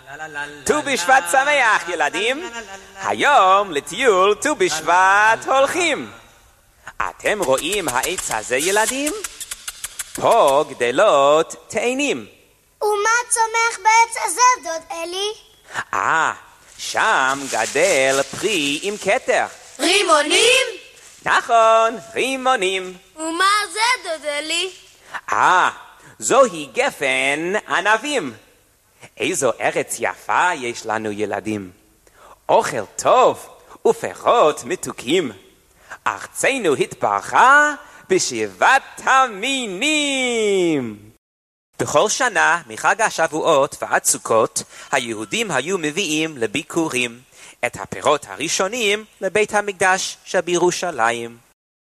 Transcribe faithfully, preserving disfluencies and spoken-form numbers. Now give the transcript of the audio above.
ט"ו בשבט שמח ילדים, היום לטיול ט"ו בשבט הולכים. אתם רואים העץ הזה ילדים? פה גדלות תאנים. ומה צומח בעץ הזה דוד אלי? אה, שם גדל פרי עם כתר. רימונים? נכון, רימונים. ומה זה דוד אלי? אה, זוהי גפן ענבים. איזו ארץ יפה יש לנו ילדים. אוכל טוב ופירות מתוקים. ארצנו התברכה בשבעת המינים. בכל שנה מחג השבועות ועד סוכות היהודים היו מביאים לביקורים את הפירות הראשונים לבית המקדש שבירושלים.